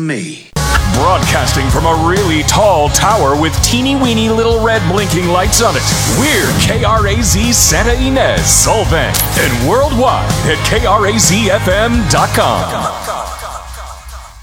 me. Broadcasting from a really tall tower with teeny-weeny little red blinking lights on it, we're KRAZ Santa Ynez, Solvang, and worldwide at KRAZFM.com.